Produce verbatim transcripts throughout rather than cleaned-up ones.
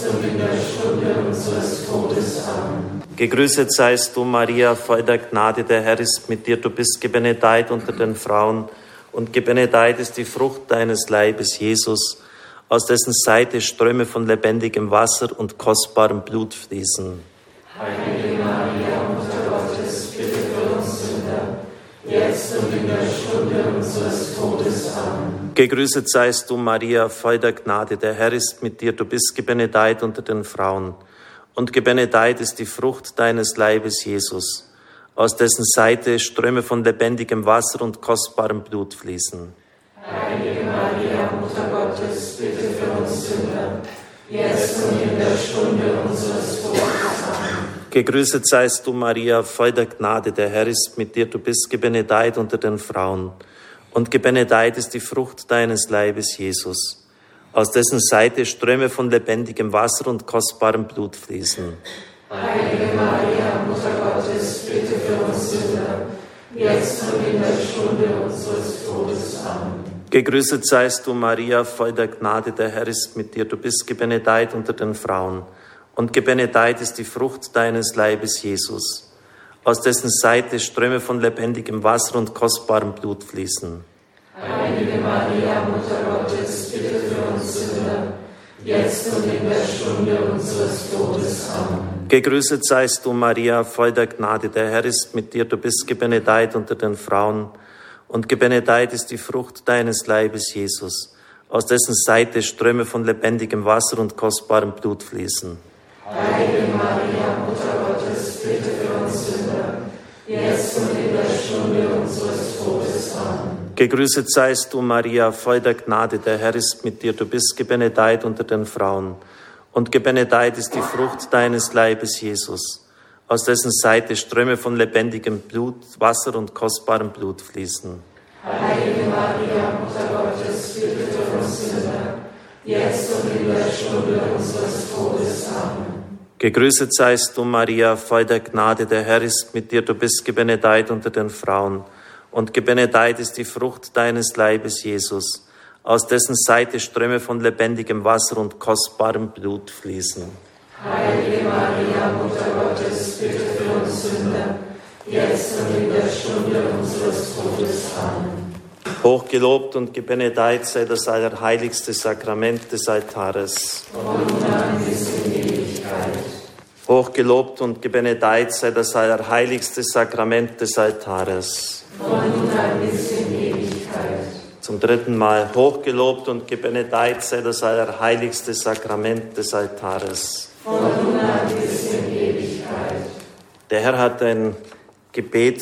und in der Stunde unseres Todes. Amen. Gegrüßet seist du, Maria, voll der Gnade, der Herr ist mit dir. Du bist gebenedeit unter den Frauen und gebenedeit ist die Frucht deines Leibes, Jesus, aus dessen Seite Ströme von lebendigem Wasser und kostbarem Blut fließen. Heilige Maria, Mutter Gottes, bitte für uns Sünder, jetzt und in der Stunde unseres Todes. Amen. Gegrüßet seist du, Maria, voll der Gnade, der Herr ist mit dir. Du bist gebenedeit unter den Frauen und gebenedeit ist die Frucht deines Leibes, Jesus, aus dessen Seite Ströme von lebendigem Wasser und kostbarem Blut fließen. Heilige Maria, Mutter Gottes, bitte für uns Sünder, jetzt und in der Stunde unseres Todes. Amen. Gegrüßet seist du, Maria, voll der Gnade, der Herr ist mit dir. Du bist gebenedeit unter den Frauen und gebenedeit ist die Frucht deines Leibes, Jesus, aus dessen Seite Ströme von lebendigem Wasser und kostbarem Blut fließen. Heilige Maria, Mutter Gottes, bitte für uns Sünder, jetzt und in der Stunde unseres Todes. Amen. Gegrüßet seist du, Maria, voll der Gnade, der Herr ist mit dir. Du bist gebenedeit unter den Frauen und gebenedeit ist die Frucht deines Leibes, Jesus, aus dessen Seite Ströme von lebendigem Wasser und kostbarem Blut fließen. Heilige Maria, Mutter Gottes, bitte für uns Sünder, jetzt und in der Stunde unseres Todes. Amen. Gegrüßet seist du, Maria, voll der Gnade, der Herr ist mit dir. Du bist gebenedeit unter den Frauen und gebenedeit ist die Frucht deines Leibes, Jesus, aus dessen Seite Ströme von lebendigem Wasser und kostbarem Blut fließen. Heilige Maria, Mutter Gottes, bitte für uns Sünder, jetzt und in der Stunde unseres Todes. Amen. Gegrüßet seist du, Maria, voll der Gnade, der Herr ist mit dir. Du bist gebenedeit unter den Frauen und gebenedeit ist die Frucht deines Leibes, Jesus, aus dessen Seite Ströme von lebendigem Blut, Wasser und kostbarem Blut fließen. Heilige Maria, Mutter Gottes, bitte für uns Sünder, jetzt und in der Stunde unseres Todes. Amen. Gegrüßet seist du, Maria, voll der Gnade, der Herr ist mit dir. Du bist gebenedeit unter den Frauen und gebenedeit ist die Frucht deines Leibes, Jesus, aus dessen Seite Ströme von lebendigem Wasser und kostbarem Blut fließen. Heilige Maria, Mutter Gottes, bitte für uns Sünder, jetzt und in der Stunde unseres Todes. Amen. Hochgelobt und gebenedeit sei das allerheiligste Sakrament des Altares. Und nun an bis in Ewigkeit. Hochgelobt und gebenedeit sei das allerheiligste Sakrament des Altares. Und nun an bis in Ewigkeit. Zum dritten Mal, hochgelobt und gebenedeit sei das allerheiligste Sakrament des Altares. Und nun an bis in Ewigkeit. Der Herr hat ein Gebet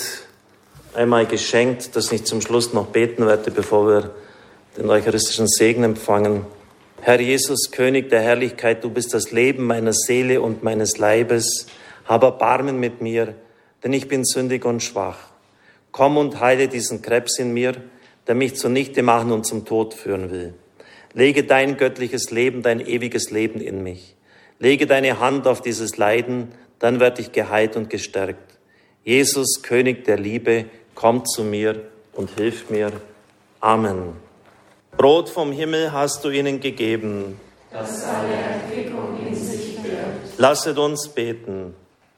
einmal geschenkt, das ich zum Schluss noch beten werde, bevor wir den eucharistischen Segen empfangen. Herr Jesus, König der Herrlichkeit, du bist das Leben meiner Seele und meines Leibes. Hab Erbarmen mit mir, denn ich bin sündig und schwach. Komm und heile diesen Krebs in mir, der mich zunichte machen und zum Tod führen will. Lege dein göttliches Leben, dein ewiges Leben in mich. Lege deine Hand auf dieses Leiden, dann werde ich geheilt und gestärkt. Jesus, König der Liebe, komm zu mir und hilf mir. Amen. Brot vom Himmel hast du ihnen gegeben, das alle Erquickung in sich birgt. Lasset uns beten.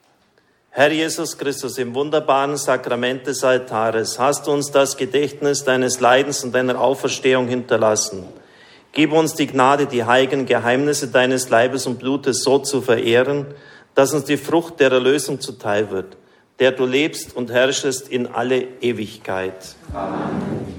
Herr Jesus Christus, im wunderbaren Sakrament des Altares hast du uns das Gedächtnis deines Leidens und deiner Auferstehung hinterlassen. Gib uns die Gnade, die heiligen Geheimnisse deines Leibes und Blutes so zu verehren, dass uns die Frucht der Erlösung zuteil wird, der du lebst und herrschest in alle Ewigkeit. Amen.